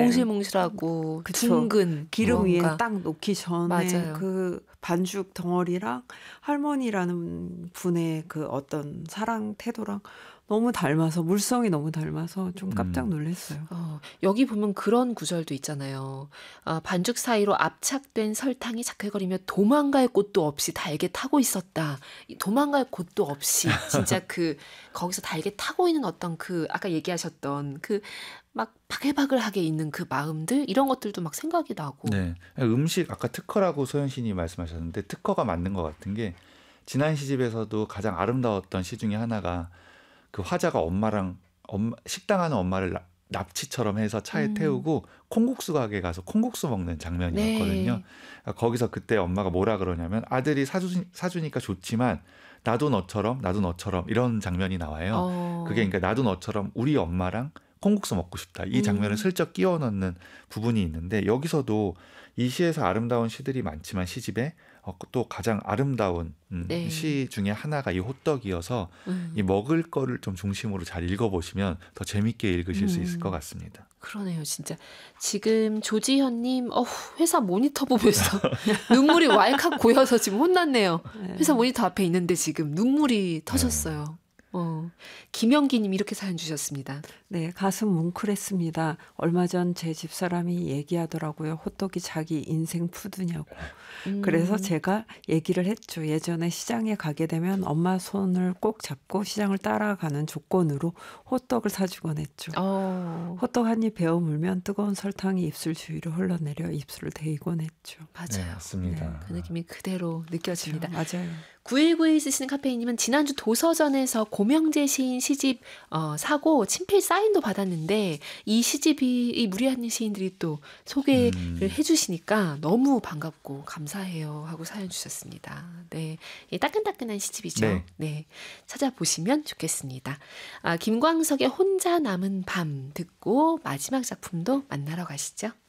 몽실몽실하고 그쵸. 둥근 기름 무언가. 위에 딱 놓기 전에 맞아요. 그 반죽 덩어리랑 할머니라는 분의 그 어떤 사랑 태도랑 너무 닮아서 물성이 너무 닮아서 좀 깜짝 놀랐어요. 여기 보면 그런 구절도 있잖아요. 반죽 사이로 압착된 설탕이 자클거리며 도망갈 곳도 없이 달게 타고 있었다. 이 도망갈 곳도 없이 진짜 그 거기서 달게 타고 있는 어떤 그 아까 얘기하셨던 그 막 바글바글하게 있는 그 마음들 이런 것들도 막 생각이 나고. 네. 음식 아까 특허라고 소연신이 말씀하셨는데 특허가 맞는 것 같은 게 지난 시집에서도 가장 아름다웠던 시 중에 하나가 그 화자가 식당 하는 엄마를 납치처럼 해서 차에 태우고 콩국수 가게 가서 콩국수 먹는 장면이었거든요. 네. 거기서 그때 엄마가 뭐라 그러냐면 아들이 사주니까 좋지만 나도 너처럼 이런 장면이 나와요. 그게 그러니까 나도 너처럼 우리 엄마랑 콩국수 먹고 싶다. 이 장면을 슬쩍 끼워 넣는 부분이 있는데 여기서도 이 시에서 아름다운 시들이 많지만 시집에 또 가장 아름다운 네. 시 중에 하나가 이 호떡이어서 이 먹을 거를 좀 중심으로 잘 읽어보시면 더 재밌게 읽으실 수 있을 것 같습니다. 그러네요, 진짜. 지금 조지현님, 회사 모니터 보면서 눈물이 왈칵 고여서 지금 혼났네요. 회사 모니터 앞에 있는데 지금 눈물이 터졌어요. 김영기님 이렇게 사연 주셨습니다. 네, 가슴 뭉클했습니다. 얼마 전 제 집사람이 얘기하더라고요. 호떡이 자기 인생 푸드냐고. 그래서 제가 얘기를 했죠. 예전에 시장에 가게 되면 엄마 손을 꼭 잡고 시장을 따라가는 조건으로 호떡을 사주곤 했죠. 호떡 한 입 베어 물면 뜨거운 설탕이 입술 주위로 흘러내려 입술을 데이곤 했죠. 맞아요. 네, 맞습니다. 네, 그 느낌이 그대로 느껴집니다. 맞아요. 9191 쓰시는 카페인님은 지난주 도서전에서 고명재 시인 시집 사고 친필 사인도 받았는데 이 시집이 이 무리한 시인들이 또 소개를 해주시니까 너무 반갑고 감사해요 하고 사연 주셨습니다. 네, 따끈따끈한 시집이죠. 네. 네, 찾아보시면 좋겠습니다. 김광석의 혼자 남은 밤 듣고 마지막 작품도 만나러 가시죠.